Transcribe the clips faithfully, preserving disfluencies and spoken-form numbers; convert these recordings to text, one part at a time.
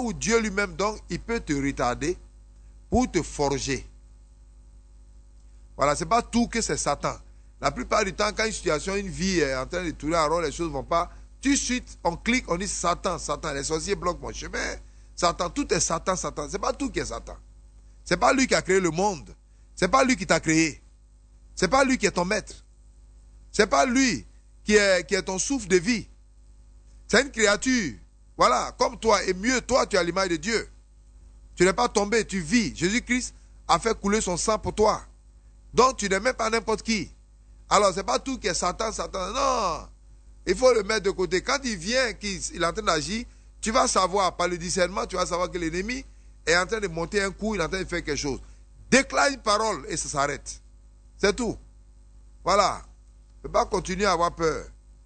où Dieu lui-même, donc, il peut te retarder pour te forger. Voilà, ce n'est pas tout que c'est Satan. La plupart du temps, quand une situation, une vie est en train de tourner en rond, les choses ne vont pas. Tout de suite, on clique, on dit Satan, Satan. Les sorciers bloquent mon chemin. Satan, tout est Satan, Satan. Ce n'est pas tout qui est Satan. Ce n'est pas lui qui a créé le monde. Ce n'est pas lui qui t'a créé. Ce n'est pas lui qui est ton maître. Ce n'est pas lui qui est, qui est ton souffle de vie. C'est une créature. Voilà, comme toi. Et mieux, toi, tu as l'image de Dieu. Tu n'es pas tombé, tu vis. Jésus-Christ a fait couler son sang pour toi. Donc, tu n'es même pas n'importe qui. Alors, ce n'est pas tout qui est Satan, Satan. Non. Il faut le mettre de côté. Quand il vient, qu'il est en train d'agir, tu vas savoir, par le discernement, tu vas savoir que l'ennemi est en train de monter un coup, il est en train de faire quelque chose. Déclare une parole et ça s'arrête. C'est tout. Voilà. Il ne faut pas continuer à avoir peur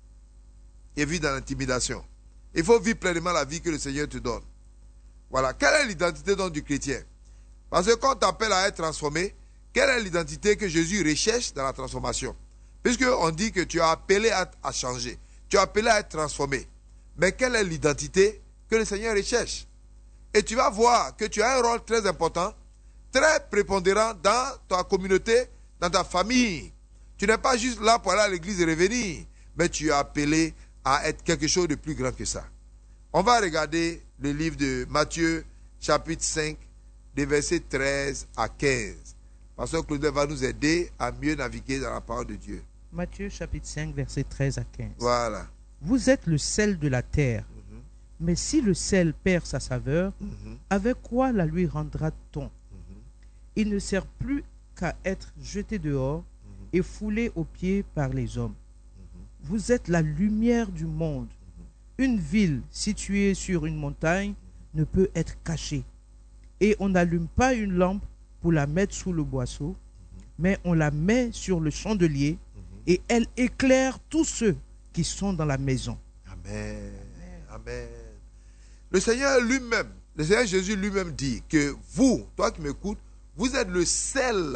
et vivre dans l'intimidation. Il faut vivre pleinement la vie que le Seigneur te donne. Voilà. Quelle est l'identité donc du chrétien? Parce que quand on t'appelle à être transformé, quelle est l'identité que Jésus recherche dans la transformation? Puisqu'on dit que tu as appelé à, à changer. Tu as appelé à être transformé. Mais quelle est l'identité que le Seigneur recherche? Et tu vas voir que tu as un rôle très important, très prépondérant dans ta communauté, dans ta famille. Tu n'es pas juste là pour aller à l'église et revenir, mais tu es appelé à être quelque chose de plus grand que ça. On va regarder le livre de Matthieu, chapitre cinq, des versets treize à quinze. Pasteur Claude va nous aider à mieux naviguer dans la parole de Dieu. Matthieu, chapitre cinq, versets treize à quinze. Voilà. Vous êtes le sel de la terre. Mm-hmm. Mais si le sel perd sa saveur, mm-hmm. avec quoi la lui rendra-t-on? Mm-hmm. Il ne sert plus qu'à être jeté dehors mm-hmm. et foulé aux pieds par les hommes. Mm-hmm. Vous êtes la lumière du monde. Mm-hmm. Une ville située sur une montagne mm-hmm. ne peut être cachée. Et on n'allume pas une lampe pour la mettre sous le boisseau, mm-hmm. mais on la met sur le chandelier mm-hmm. et elle éclaire tous ceux qui sont dans la maison. Amen. Amen. Le Seigneur lui-même, le Seigneur Jésus lui-même dit que vous, toi qui m'écoutes, vous êtes le sel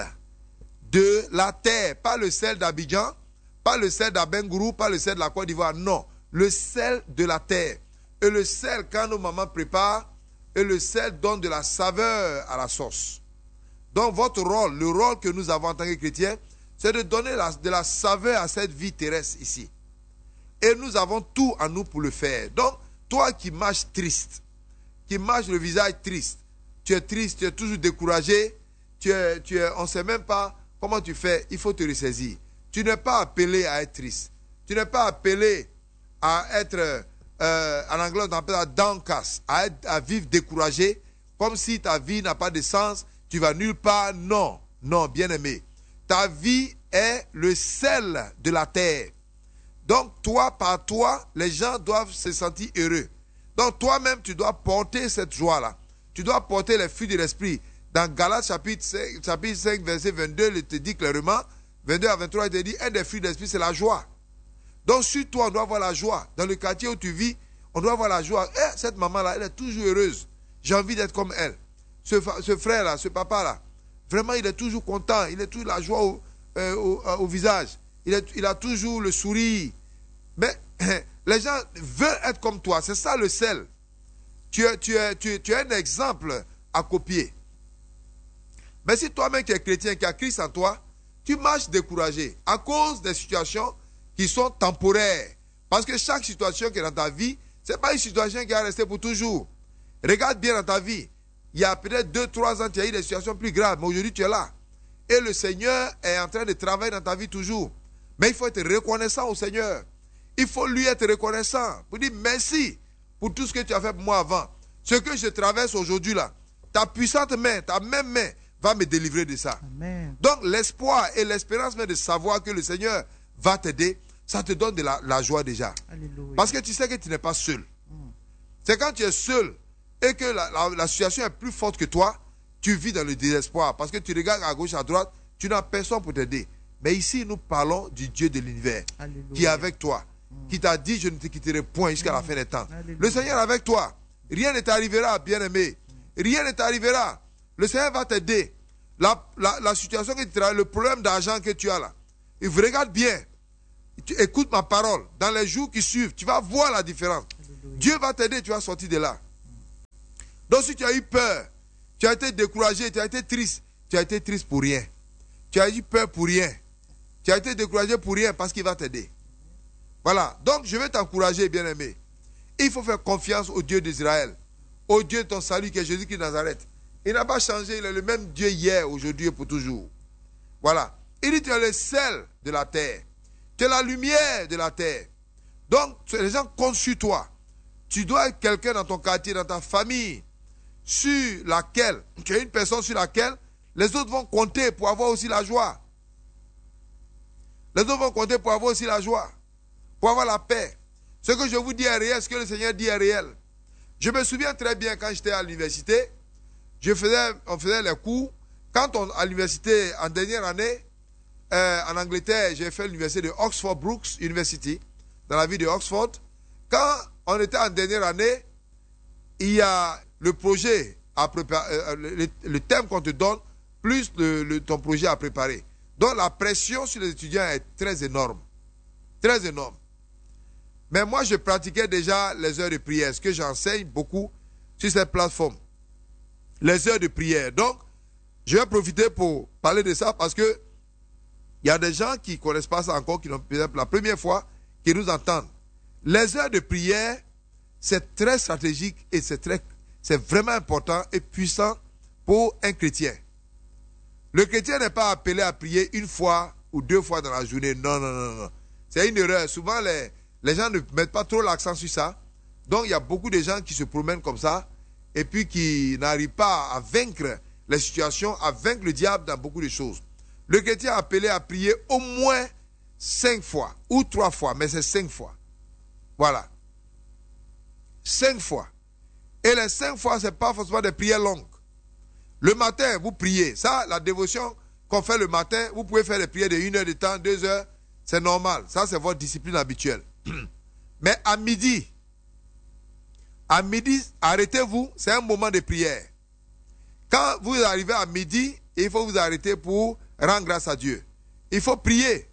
de la terre, pas le sel d'Abidjan, pas le sel d'Abengourou, pas le sel de la Côte d'Ivoire, non, le sel de la terre. Et le sel, quand nos mamans préparent, et le sel donne de la saveur à la sauce. Donc votre rôle, le rôle que nous avons en tant que chrétiens, c'est de donner la, de la saveur à cette vie terrestre ici. Et nous avons tout en nous pour le faire. Donc, toi qui marches triste, qui marches le visage triste, tu es triste, tu es toujours découragé, tu es, tu es, on ne sait même pas comment tu fais, il faut te ressaisir. Tu n'es pas appelé à être triste. Tu n'es pas appelé à être, euh, en anglais on appelle ça downcast, à, être, à vivre découragé, comme si ta vie n'a pas de sens, tu vas nulle part. Non, non, bien-aimé. Ta vie est le sel de la terre. Donc, toi, par toi, les gens doivent se sentir heureux. Donc, toi-même, tu dois porter cette joie-là. Tu dois porter les fruits de l'esprit. Dans Galates, chapitre cinq, chapitre cinq, verset vingt-deux, il te dit clairement, vingt-deux à vingt-trois, il te dit, un des fruits de l'esprit, c'est la joie. Donc, sur toi, on doit avoir la joie. Dans le quartier où tu vis, on doit avoir la joie. Eh, cette maman-là, elle est toujours heureuse. J'ai envie d'être comme elle. Ce, ce frère-là, ce papa-là, vraiment, il est toujours content. Il a toujours la joie au, euh, au, au visage. Il, est, il a toujours le sourire. Mais les gens veulent être comme toi. C'est ça le sel. Tu es, tu, es, tu, es, tu es un exemple à copier. Mais si toi-même qui es chrétien, qui as Christ en toi, tu marches découragé à cause des situations qui sont temporaires. Parce que chaque situation qui est dans ta vie, ce n'est pas une situation qui va rester pour toujours. Regarde bien dans ta vie. Il y a peut-être deux, trois ans, tu as eu des situations plus graves, mais aujourd'hui tu es là. Et le Seigneur est en train de travailler dans ta vie toujours. Mais il faut être reconnaissant au Seigneur. Il faut lui être reconnaissant. Pour dire merci pour tout ce que tu as fait pour moi avant. Ce que je traverse aujourd'hui là, ta puissante main, ta même main va me délivrer de ça. Amen. Donc l'espoir et l'espérance même de savoir que le Seigneur va t'aider, ça te donne de la, la joie déjà. Alléluia. Parce que tu sais que tu n'es pas seul. Mm. C'est quand tu es seul et que la, la, la situation est plus forte que toi, tu vis dans le désespoir. Parce que tu regardes à gauche, à droite, tu n'as personne pour t'aider. Mais ici, nous parlons du Dieu de l'univers qui est avec toi, mm. qui t'a dit, je ne te quitterai point jusqu'à mm. la fin des temps. Alléluia. Le Seigneur est avec toi. Rien ne t'arrivera, bien-aimé. Mm. Rien ne t'arrivera. Le Seigneur va t'aider. La, la, la situation que tu travailles, le problème d'argent que tu as là, il vous regarde bien. Tu écoutes ma parole. Dans les jours qui suivent, tu vas voir la différence. Alléluia. Dieu va t'aider, tu vas sortir de là. Donc si tu as eu peur, tu as été découragé, tu as été triste, tu as été triste pour rien. Tu as eu peur pour rien. Tu as été découragé pour rien parce qu'il va t'aider. Voilà. Donc je vais t'encourager, bien-aimé. Il faut faire confiance au Dieu d'Israël, au Dieu de ton salut qui est Jésus-Christ de Nazareth. Il n'a pas changé, il est le même Dieu hier, aujourd'hui et pour toujours. Voilà. Il dit tu es le sel de la terre. Tu es la lumière de la terre. Donc les gens comptent sur toi. Tu dois être quelqu'un dans ton quartier, dans ta famille, sur laquelle, tu es une personne sur laquelle les autres vont compter pour avoir aussi la joie. Les autres vont compter pour avoir aussi la joie, pour avoir la paix. Ce que je vous dis est réel, ce que le Seigneur dit est réel. Je me souviens très bien quand j'étais à l'université, je faisais, on faisait les cours. Quand on, à l'université, en dernière année, euh, en Angleterre, j'ai fait l'université de Oxford Brookes University, dans la ville de Oxford. Quand on était en dernière année, il y a le projet à préparer, euh, le, le thème qu'on te donne, plus le, le, ton projet à préparer. Donc la pression sur les étudiants est très énorme. Très énorme. Mais moi, je pratiquais déjà les heures de prière, ce que j'enseigne beaucoup sur cette plateforme. Les heures de prière. Donc, je vais profiter pour parler de ça parce que il y a des gens qui ne connaissent pas ça encore, qui l'ont peut-être la première fois, qui nous entendent. Les heures de prière, c'est très stratégique et c'est très, c'est vraiment important et puissant pour un chrétien. Le chrétien n'est pas appelé à prier une fois ou deux fois dans la journée. Non, non, non, non. C'est une erreur. Souvent, les, les gens ne mettent pas trop l'accent sur ça. Donc, il y a beaucoup de gens qui se promènent comme ça et puis qui n'arrivent pas à vaincre les situations, à vaincre le diable dans beaucoup de choses. Le chrétien est appelé à prier au moins cinq fois ou trois fois, mais c'est cinq fois. Voilà. Cinq fois. Et les cinq fois, ce n'est pas forcément des prières longues. Le matin, vous priez. Ça, la dévotion qu'on fait le matin, vous pouvez faire des prières de une heure de temps, deux heures. C'est normal. Ça, c'est votre discipline habituelle. Mais à midi, à midi, arrêtez-vous. C'est un moment de prière. Quand vous arrivez à midi, il faut vous arrêter pour rendre grâce à Dieu. Il faut prier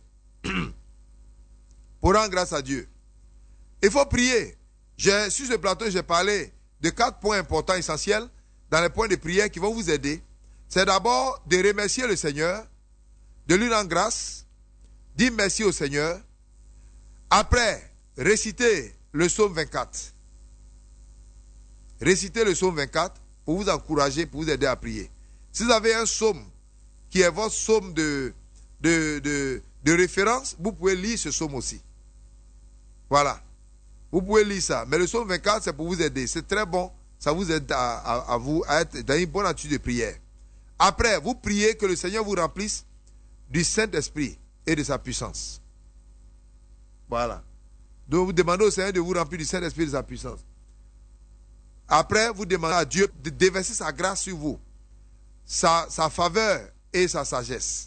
pour rendre grâce à Dieu. Il faut prier. J'ai, sur ce plateau, j'ai parlé de quatre points importants, essentiels, dans les points de prière qui vont vous aider. C'est d'abord de remercier le Seigneur, de lui rendre grâce, dire merci au Seigneur. Après, réciter le psaume vingt-quatre. Réciter le psaume vingt-quatre pour vous encourager, pour vous aider à prier. Si vous avez un psaume qui est votre psaume de, de, de, de référence, vous pouvez lire ce psaume aussi. Voilà. Vous pouvez lire ça. Mais le psaume vingt-quatre, c'est pour vous aider. C'est très bon. Ça vous aide à, à, à vous à être dans une bonne attitude de prière. Après, vous priez que le Seigneur vous remplisse du Saint-Esprit et de sa puissance. Voilà. Donc vous demandez au Seigneur de vous remplir du Saint-Esprit et de sa puissance. Après, vous demandez à Dieu de déverser sa grâce sur vous, sa, sa faveur et sa sagesse.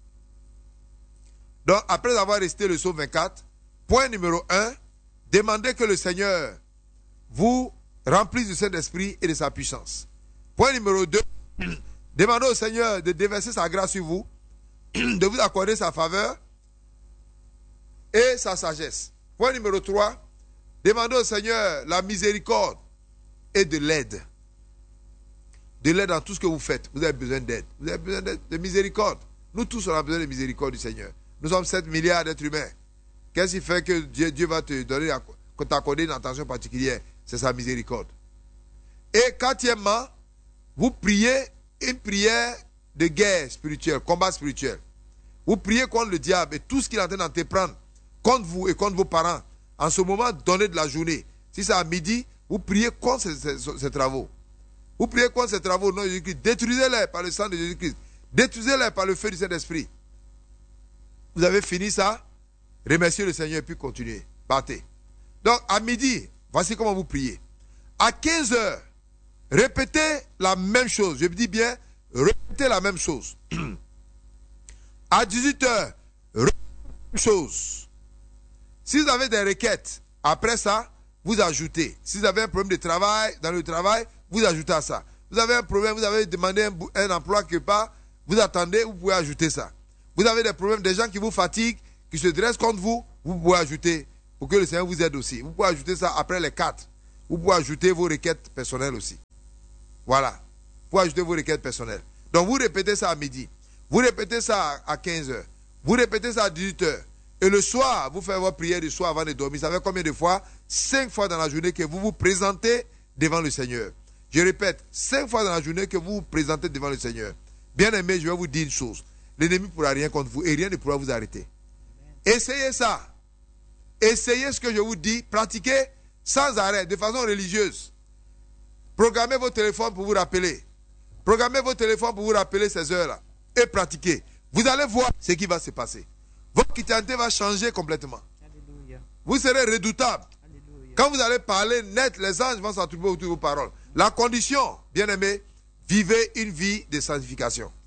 Donc, après avoir récité le psaume vingt-quatre, point numéro un, demandez que le Seigneur vous remplisse du Saint-Esprit et de sa puissance. Point numéro deux, demandez au Seigneur de déverser sa grâce sur vous, de vous accorder sa faveur et sa sagesse. Point numéro trois, demandez au Seigneur la miséricorde et de l'aide. De l'aide dans tout ce que vous faites. Vous avez besoin d'aide. Vous avez besoin de, de miséricorde. Nous tous, on a besoin de miséricorde du Seigneur. Nous sommes sept milliards d'êtres humains. Qu'est-ce qui fait que Dieu, Dieu va te donner, t'accorder une attention particulière? C'est sa miséricorde. Et quatrièmement, vous priez une prière de guerre spirituelle, combat spirituel. Vous priez contre le diable et tout ce qu'il est en train d'entreprendre contre vous et contre vos parents. En ce moment, donnez de la journée. Si c'est à midi, vous priez contre ces, ces, ces travaux. Vous priez contre ces travaux au nom de Jésus-Christ. Détruisez-les par le sang de Jésus-Christ. Détruisez-les par le feu du Saint-Esprit. Vous avez fini ça? Remerciez le Seigneur et puis continuez. Battez. Donc, à midi, voici comment vous priez. À quinze heures, répétez la même chose. Je dis bien, répétez la même chose. À dix-huit heures, répétez la même chose. Si vous avez des requêtes, après ça, vous ajoutez. Si vous avez un problème de travail, dans le travail, vous ajoutez à ça. Vous avez un problème, vous avez demandé un, un emploi quelque part, vous attendez, vous pouvez ajouter ça. Vous avez des problèmes, des gens qui vous fatiguent, qui se dressent contre vous, vous pouvez ajouter pour que le Seigneur vous aide aussi. Vous pouvez ajouter ça après les quatre. Vous pouvez ajouter vos requêtes personnelles aussi. Voilà. Pour ajouter vos requêtes personnelles. Donc vous répétez ça à midi. Vous répétez ça à quinze heures. Vous répétez ça à dix-huit heures. Et le soir, vous faites votre prière du soir avant de dormir. Ça fait combien de fois? Cinq fois dans la journée que vous vous présentez devant le Seigneur. Je répète, cinq fois dans la journée que vous vous présentez devant le Seigneur. Bien aimé, je vais vous dire une chose. L'ennemi ne pourra rien contre vous et rien ne pourra vous arrêter. Essayez ça. Essayez ce que je vous dis. Pratiquez sans arrêt, de façon religieuse. Programmez vos téléphones pour vous rappeler. Programmez vos téléphones pour vous rappeler ces heures-là. Et pratiquez. Vous allez voir ce qui va se passer. Votre chrétienté va changer complètement. Alléluia. Vous serez redoutable. Alléluia. Quand vous allez parler net, les anges vont s'attribuer autour de vos paroles. La condition, bien aimé, vivez une vie de sanctification.